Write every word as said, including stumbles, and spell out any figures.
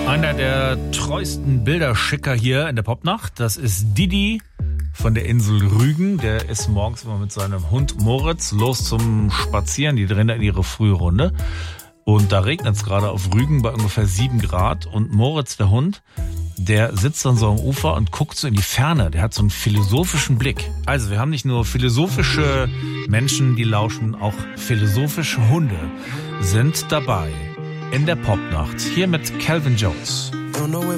Einer der treuesten Bilderschicker hier in der Popnacht, das ist Didi von der Insel Rügen. Der ist morgens immer mit seinem Hund Moritz los zum Spazieren. Die drehen da in ihre frühe Runde. Und da regnet es gerade auf Rügen bei ungefähr sieben Grad. Und Moritz, der Hund, der sitzt dann so am Ufer und guckt so in die Ferne. Der hat so einen philosophischen Blick. Also wir haben nicht nur philosophische Menschen, die lauschen, auch philosophische Hunde sind dabei in der Popnacht. Hier mit Calvin Jones.